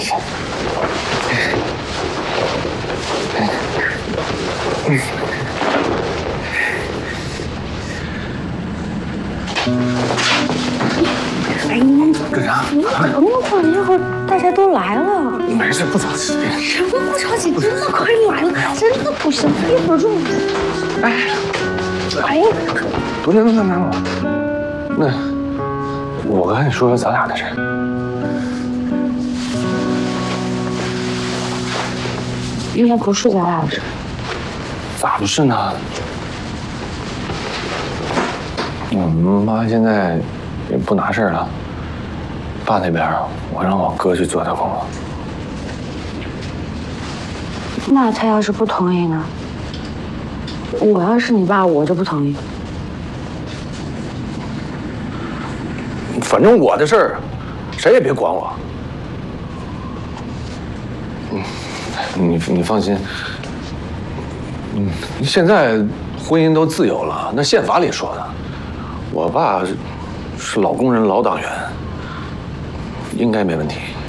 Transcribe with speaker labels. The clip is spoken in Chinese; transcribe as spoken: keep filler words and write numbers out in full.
Speaker 1: 是。哎，你干啥？你等会儿，一会儿大家都来了。没事，不着急。什么不着急？真的快来了，真的不行，一会儿就……哎，哎，不能那那那，那我跟你说说咱俩的事。应该不是咱俩的事。咋不是呢？我妈现在也不拿事了。爸那边，我让我哥去做他工作。那他要是不同意呢？我要是你爸，我就不同意。反正我的事儿，谁也别管我。嗯，你你放心。嗯，现在婚姻都自由了，那宪法里说的。我爸是老工人、老党员，应该没问题。